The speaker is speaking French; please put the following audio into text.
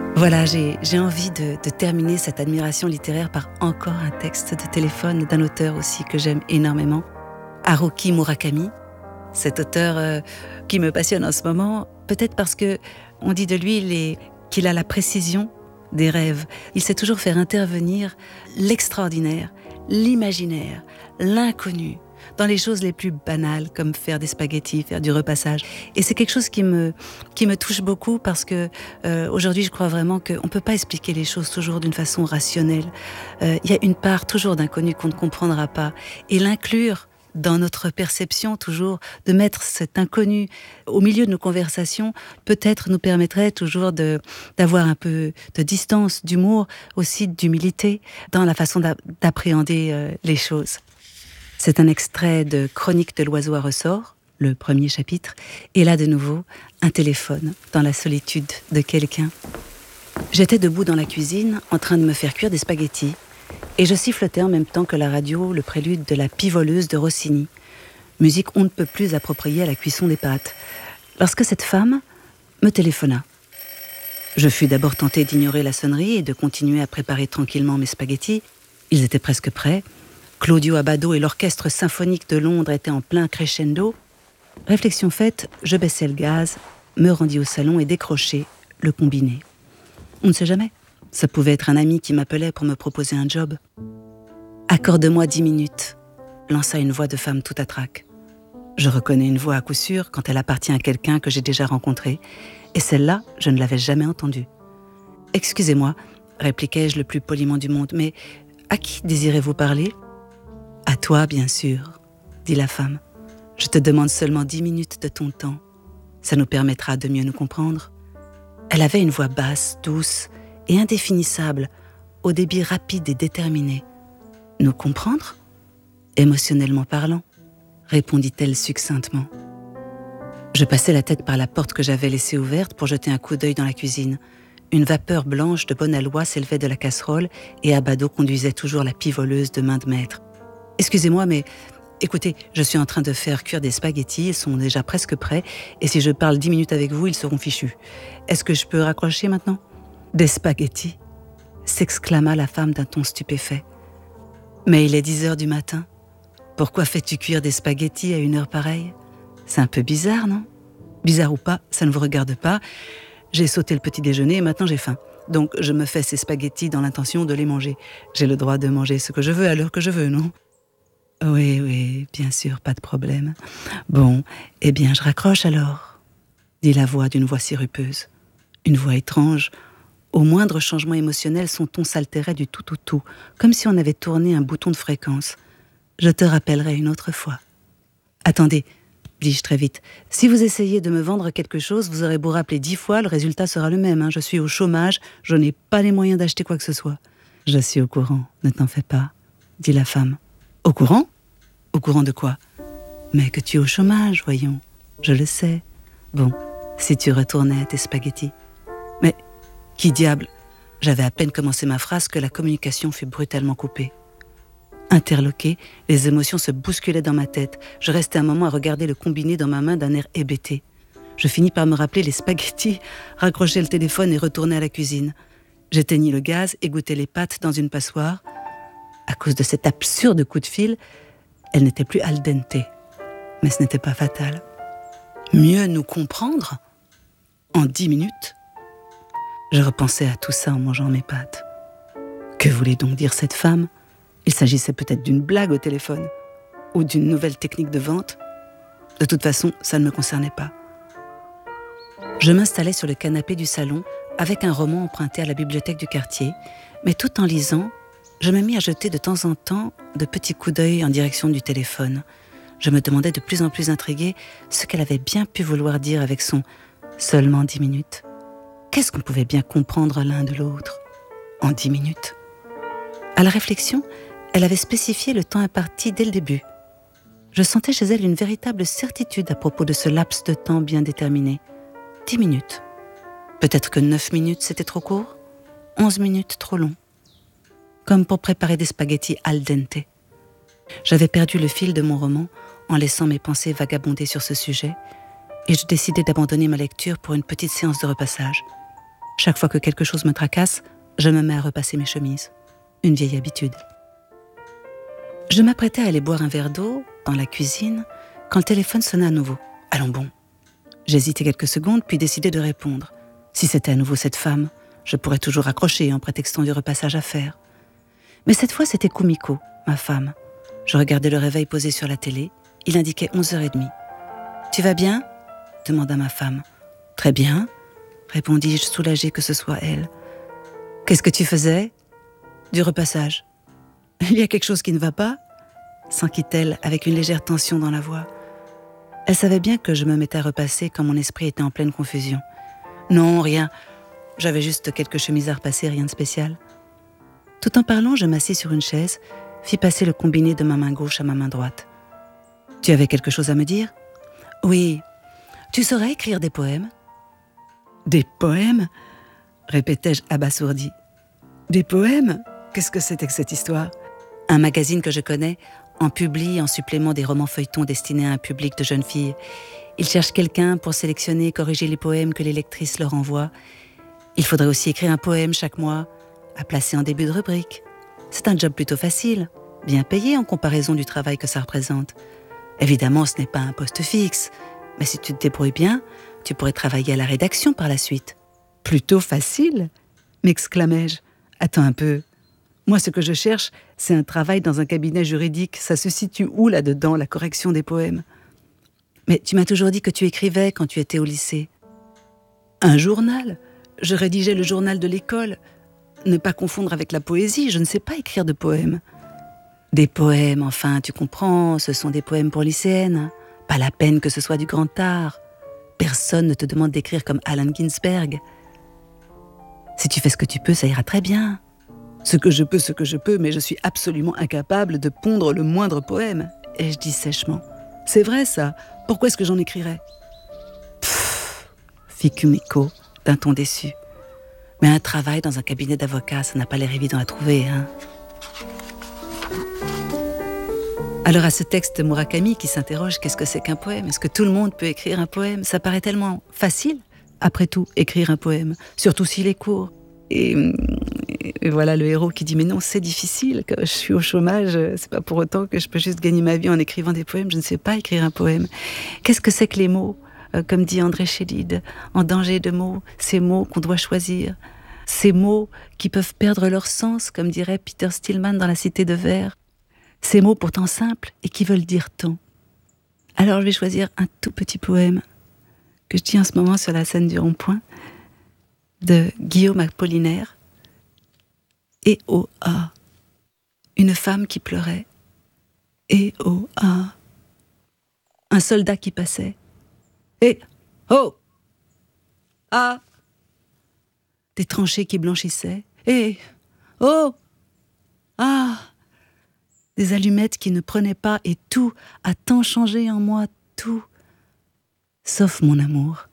Voilà, j'ai envie de terminer cette admiration littéraire par encore un texte de téléphone d'un auteur aussi que j'aime énormément, Haruki Murakami, cet auteur qui me passionne en ce moment, peut-être parce que on dit de lui qu'il a la précision des rêves. Il sait toujours faire intervenir l'extraordinaire, l'imaginaire, l'inconnu, dans les choses les plus banales, comme faire des spaghettis, faire du repassage. Et c'est quelque chose qui me touche beaucoup parce que aujourd'hui, je crois vraiment qu'on ne peut pas expliquer les choses toujours d'une façon rationnelle. Il y a une part toujours d'inconnu qu'on ne comprendra pas. Et l'inclure dans notre perception toujours, de mettre cet inconnu au milieu de nos conversations, peut-être nous permettrait toujours d'avoir un peu de distance, d'humour, aussi d'humilité dans la façon d'appréhender les choses. C'est un extrait de Chronique de l'oiseau à ressort, le premier chapitre, et là de nouveau, un téléphone dans la solitude de quelqu'un. J'étais debout dans la cuisine, en train de me faire cuire des spaghettis, et je sifflotais en même temps que la radio le prélude de La Pivoleuse de Rossini, musique on ne peut plus appropriée à la cuisson des pâtes, lorsque cette femme me téléphona. Je fus d'abord tentée d'ignorer la sonnerie et de continuer à préparer tranquillement mes spaghettis. Ils étaient presque prêts. Claudio Abbado et l'orchestre symphonique de Londres étaient en plein crescendo. Réflexion faite, je baissai le gaz, me rendis au salon et décrochai le combiné. On ne sait jamais. Ça pouvait être un ami qui m'appelait pour me proposer un job. « Accorde-moi 10 minutes », lança une voix de femme tout à trac. Je reconnais une voix à coup sûr quand elle appartient à quelqu'un que j'ai déjà rencontré, et celle-là, je ne l'avais jamais entendue. « Excusez-moi », répliquai-je le plus poliment du monde, « mais à qui désirez-vous parler ?»« À toi, bien sûr, » dit la femme. « Je te demande seulement 10 minutes de ton temps. Ça nous permettra de mieux nous comprendre. » Elle avait une voix basse, douce et indéfinissable, au débit rapide et déterminé. « Nous comprendre ? Émotionnellement parlant, » répondit-elle succinctement. Je passai la tête par la porte que j'avais laissée ouverte pour jeter un coup d'œil dans la cuisine. Une vapeur blanche de bonne aloi s'élevait de la casserole et Abbado conduisait toujours la pivoleuse de main de maître. « Excusez-moi, mais écoutez, je suis en train de faire cuire des spaghettis, ils sont déjà presque prêts, et si je parle 10 minutes avec vous, ils seront fichus. Est-ce que je peux raccrocher maintenant ?»« Des spaghettis ?» s'exclama la femme d'un ton stupéfait. « Mais il est 10 heures du matin. Pourquoi fais-tu cuire des spaghettis à une heure pareille ? C'est un peu bizarre, non ? Bizarre ou pas, ça ne vous regarde pas. J'ai sauté le petit déjeuner et maintenant j'ai faim. Donc je me fais ces spaghettis dans l'intention de les manger. J'ai le droit de manger ce que je veux à l'heure que je veux, non ? Oui, bien sûr, pas de problème. Bon, eh bien, je raccroche alors, dit la voix d'une voix sirupeuse. Une voix étrange. Au moindre changement émotionnel, son ton s'altérait du tout au tout, comme si on avait tourné un bouton de fréquence. Je te rappellerai une autre fois. Attendez, dis-je très vite. Si vous essayez de me vendre quelque chose, vous aurez beau rappeler 10 fois, le résultat sera le même. Je suis au chômage, je n'ai pas les moyens d'acheter quoi que ce soit. Je suis au courant, ne t'en fais pas, dit la femme. Au courant ? Au courant de quoi ? Mais que tu es au chômage, voyons. Je le sais. Bon, si tu retournais à tes spaghettis. Mais, qui diable ? J'avais à peine commencé ma phrase que la communication fut brutalement coupée. Interloquée, les émotions se bousculaient dans ma tête. Je restais un moment à regarder le combiné dans ma main d'un air hébété. Je finis par me rappeler les spaghettis, raccrocher le téléphone et retourner à la cuisine. J'éteignis le gaz, égouttai les pâtes dans une passoire. À cause de cet absurde coup de fil, elle n'était plus al dente. Mais ce n'était pas fatal. Mieux nous comprendre ? En 10 minutes ? Je repensais à tout ça en mangeant mes pâtes. Que voulait donc dire cette femme ? Il s'agissait peut-être d'une blague au téléphone ou d'une nouvelle technique de vente. De toute façon, ça ne me concernait pas. Je m'installais sur le canapé du salon avec un roman emprunté à la bibliothèque du quartier, mais tout en lisant, je me mis à jeter de temps en temps de petits coups d'œil en direction du téléphone. Je me demandais de plus en plus intriguée ce qu'elle avait bien pu vouloir dire avec son « seulement 10 minutes ». Qu'est-ce qu'on pouvait bien comprendre l'un de l'autre en 10 minutes ? À la réflexion, elle avait spécifié le temps imparti dès le début. Je sentais chez elle une véritable certitude à propos de ce laps de temps bien déterminé. 10 minutes. Peut-être que 9 minutes c'était trop court, 11 minutes trop long. Comme pour préparer des spaghettis al dente. J'avais perdu le fil de mon roman en laissant mes pensées vagabonder sur ce sujet et je décidai d'abandonner ma lecture pour une petite séance de repassage. Chaque fois que quelque chose me tracasse, je me mets à repasser mes chemises. Une vieille habitude. Je m'apprêtais à aller boire un verre d'eau dans la cuisine quand le téléphone sonna à nouveau. Allons bon. J'hésitai quelques secondes puis décidai de répondre. Si c'était à nouveau cette femme, je pourrais toujours accrocher en prétextant du repassage à faire. Mais cette fois, c'était Kumiko, ma femme. Je regardais le réveil posé sur la télé. Il indiquait 11h30. « Tu vas bien ?» demanda ma femme. « Très bien, » répondis-je, soulagée que ce soit elle. « Qu'est-ce que tu faisais ?»« Du repassage. »« Il y a quelque chose qui ne va pas ?» s'enquit-elle avec une légère tension dans la voix. Elle savait bien que je me mettais à repasser quand mon esprit était en pleine confusion. « Non, rien. J'avais juste quelques chemises à repasser, rien de spécial. » Tout en parlant, je m'assis sur une chaise, fis passer le combiné de ma main gauche à ma main droite. « Tu avais quelque chose à me dire ?»« Oui. Tu saurais écrire des poèmes ?»« Des poèmes ?» répétai-je abasourdi. « Des poèmes ? Qu'est-ce que c'était que cette histoire ?» Un magazine que je connais en publie en supplément des romans feuilletons destinés à un public de jeunes filles. Ils cherchent quelqu'un pour sélectionner et corriger les poèmes que les lectrices leur envoient. Il faudrait aussi écrire un poème chaque mois, à placer en début de rubrique. C'est un job plutôt facile, bien payé en comparaison du travail que ça représente. Évidemment, ce n'est pas un poste fixe, mais si tu te débrouilles bien, tu pourrais travailler à la rédaction par la suite. « Plutôt facile ?» m'exclamai-je. « Attends un peu. Moi, ce que je cherche, c'est un travail dans un cabinet juridique. Ça se situe où là-dedans, la correction des poèmes ? Mais tu m'as toujours dit que tu écrivais quand tu étais au lycée. » Un journal ? Je rédigeais le journal de l'école. Ne pas confondre avec la poésie, je ne sais pas écrire de poèmes. Des poèmes, enfin, tu comprends, ce sont des poèmes pour lycéennes. Pas la peine que ce soit du grand art. Personne ne te demande d'écrire comme Allen Ginsberg. Si tu fais ce que tu peux, ça ira très bien. Ce que je peux, mais je suis absolument incapable de pondre le moindre poème. Et je dis sèchement, c'est vrai ça, pourquoi est-ce que j'en écrirais ? Pfff, fit Kumiko d'un ton déçu. Mais un travail dans un cabinet d'avocat, ça n'a pas l'air évident à trouver, hein. Alors à ce texte Murakami qui s'interroge, qu'est-ce que c'est qu'un poème ? Est-ce que tout le monde peut écrire un poème ? Ça paraît tellement facile, après tout, écrire un poème, surtout s'il est court. Et voilà le héros qui dit « Mais non, c'est difficile, que je suis au chômage, c'est pas pour autant que je peux juste gagner ma vie en écrivant des poèmes, je ne sais pas écrire un poème. Qu'est-ce que c'est que les mots ? Comme dit André Chédid, en danger de mots, ces mots qu'on doit choisir. Ces mots qui peuvent perdre leur sens, comme dirait Peter Stillman dans La Cité de Verre. Ces mots pourtant simples et qui veulent dire tant. Alors je vais choisir un tout petit poème que je dis en ce moment sur la scène du Rond-Point, de Guillaume Apollinaire. Et oh ah, une femme qui pleurait. Et oh ah, un soldat qui passait. Et oh ah, des tranchées qui blanchissaient. Et oh ah, des allumettes qui ne prenaient pas, et tout a tant changé en moi, tout, sauf mon amour.